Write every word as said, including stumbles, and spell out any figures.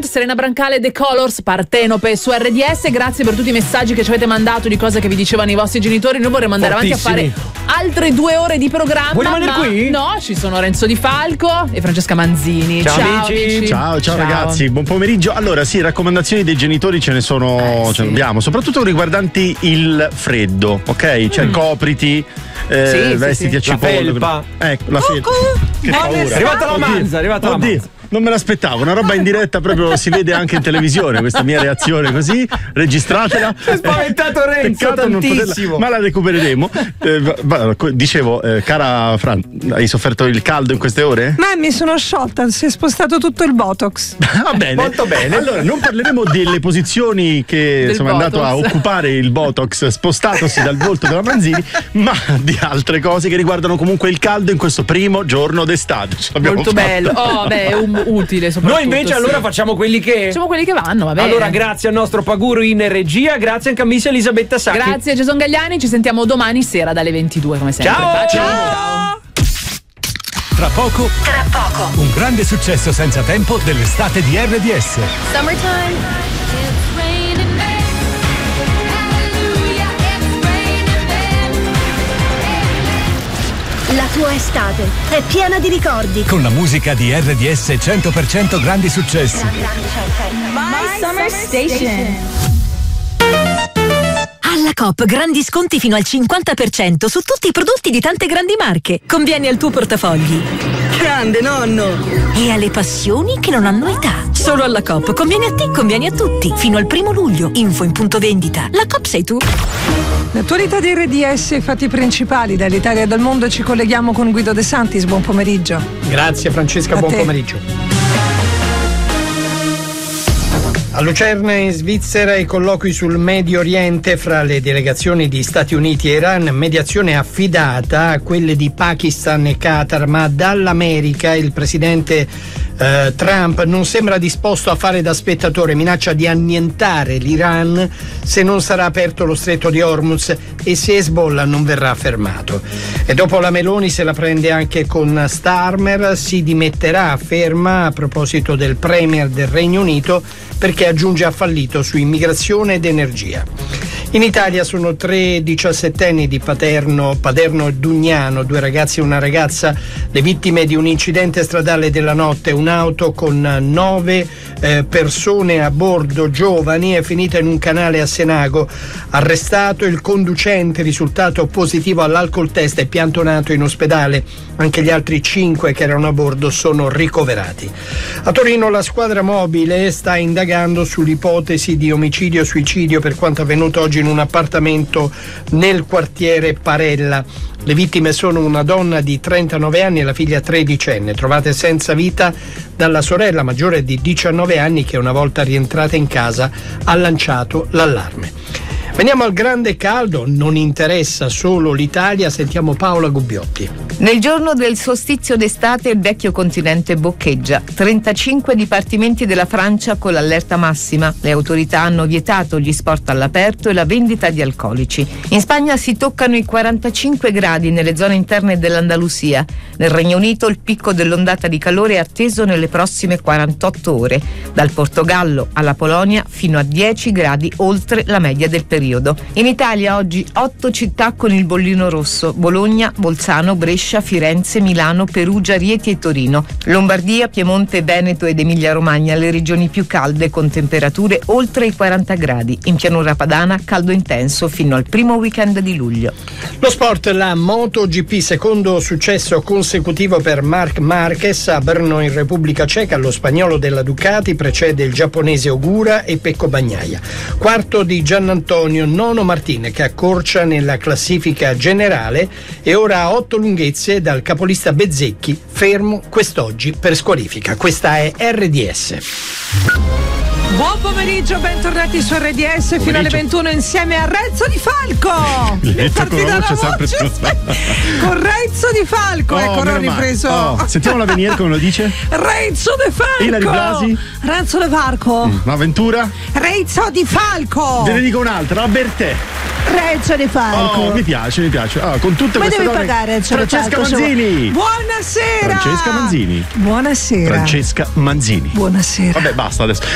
Serena Brancale, The Colors, Partenope su R D S. Grazie per tutti i messaggi che ci avete mandato di cose che vi dicevano i vostri genitori. Noi vorremmo andare Fortissimi. avanti a fare altre due ore di programma. Vuoi rimanere ma qui? No, ci sono Renzo Di Falco e Francesca Manzini. Ciao, Ciao amici. amici. Ciao, ciao, ciao ragazzi, buon pomeriggio. Allora, sì, raccomandazioni dei genitori ce ne sono, Eh, ce ne sì. abbiamo, soprattutto riguardanti il freddo, ok? Cioè Mm. copriti, eh, Sì, sì, vestiti sì. a cipolla. La felpa. Ecco, la felpa. Che paura. È arrivata la manza, è arrivata la Oddio, manza. non me l'aspettavo, una roba in diretta proprio si vede anche in televisione, questa mia reazione così, registratela. Si è spaventato Renzo Peccato non poterla- tantissimo. ma la recupereremo. Eh, va- va- dicevo, eh, cara Fran, hai sofferto il caldo in queste ore? Ma mi sono sciolta, si è spostato tutto il botox. Va bene. Molto bene. Allora, non parleremo delle posizioni che Del insomma, è andato a Botox. occupare il Botox spostatosi dal volto della Manzini, ma di altre cose che riguardano comunque il caldo in questo primo giorno d'estate. Ce l'abbiamo Molto fatto. bello. Oh, beh, è un- utile soprattutto. Noi invece sì. allora facciamo quelli che. Siamo quelli che vanno, va bene. Allora, grazie al nostro Paguro in regia, grazie anche a Miss Elisabetta Sacchi. Grazie a Jason Gagliani, ci sentiamo domani sera dalle ventidue come sempre. Ciao! Baci. Ciao! Tra poco, Tra poco. un grande successo senza tempo dell'estate di R D S. Summertime. La tua estate è piena di ricordi. Con la musica di R D S cento per cento grandi successi. My Summer Station. Alla Coop grandi sconti fino al cinquanta per cento su tutti i prodotti di tante grandi marche. Conviene al tuo portafogli. Grande nonno! E alle passioni che non hanno età. Solo alla Coop. Conviene a te, conviene a tutti. Fino al primo luglio. Info in punto vendita. La Coop sei tu. L'attualità di R D S e i fatti principali dall'Italia e dal mondo, ci colleghiamo con Guido De Santis. Buon pomeriggio. Grazie Francesca, A buon te. pomeriggio. A Lucerna in Svizzera i colloqui sul Medio Oriente fra le delegazioni di Stati Uniti e Iran, mediazione affidata a quelle di Pakistan e Qatar, ma dall'America il presidente eh, Trump non sembra disposto a fare da spettatore, minaccia di annientare l'Iran se non sarà aperto lo stretto di Hormuz e se Hezbollah non verrà fermato. E dopo la Meloni se la prende anche con Starmer, si dimetterà, afferma, a proposito del premier del Regno Unito, perché aggiunge ha fallito su immigrazione ed energia. In Italia sono tre diciassettenni di Paterno, Paderno e Dugnano, due ragazzi e una ragazza, le vittime di un incidente stradale della notte. Un'auto con nove eh, persone a bordo, giovani, è finita in un canale a Senago. Arrestato il conducente, risultato positivo all'alcol test, è piantonato in ospedale. Anche gli altri cinque che erano a bordo sono ricoverati. A Torino la squadra mobile sta indagando sull'ipotesi di omicidio-suicidio per quanto avvenuto oggi in un appartamento nel quartiere Parella. Le vittime sono una donna di trentanove anni e la figlia tredicenne, trovate senza vita dalla sorella maggiore di diciannove anni che una volta rientrata in casa ha lanciato l'allarme. Veniamo al grande caldo, non interessa solo l'Italia, sentiamo Paola Gubbiotti. Nel giorno del solstizio d'estate il vecchio continente boccheggia. trentacinque dipartimenti della Francia con l'allerta massima. Le autorità hanno vietato gli sport all'aperto e la vendita di alcolici. In Spagna si toccano i quarantacinque gradi nelle zone interne dell'Andalusia. Nel Regno Unito il picco dell'ondata di calore è atteso nelle prossime quarantotto ore. Dal Portogallo alla Polonia fino a dieci gradi oltre la media del periodo. In Italia oggi otto città con il bollino rosso: Bologna, Bolzano, Brescia, Firenze, Milano, Perugia, Rieti e Torino. Lombardia, Piemonte, Veneto ed Emilia-Romagna le regioni più calde con temperature oltre i quaranta gradi. In pianura padana caldo intenso fino al primo weekend di luglio. Lo sport, la MotoGP, secondo successo consecutivo per Marc Marquez a Brno in Repubblica Ceca. Lo spagnolo della Ducati precede il giapponese Ogura e Pecco Bagnaia. Quarto di Giannantonio, nono Martin che accorcia nella classifica generale e ora a otto lunghezze dal capolista Bezzecchi, fermo quest'oggi per squalifica. Questa è R D S. Buon pomeriggio, bentornati su R D S fino alle ventuno insieme a Renzo Di Falco. Letto con la voce sempre più. Con Renzo Di Falco, Oh, ecco, l'ho meno male. ripreso. Oh, sentiamo la venier come lo dice. Renzo Di Falco. Ilari Blasi. Renzo Di Falco. L'avventura. Renzo Di Falco. Te ne dico un'altra, Bertè. Renzo Di Falco. Oh, mi piace, mi piace. Ah, con tutte Ma queste devi donne. pagare Renzo Di Francesca Falco, se Manzini. vuoi. Buonasera. Francesca Manzini. Buonasera. Francesca Manzini. Buonasera. Vabbè, basta adesso.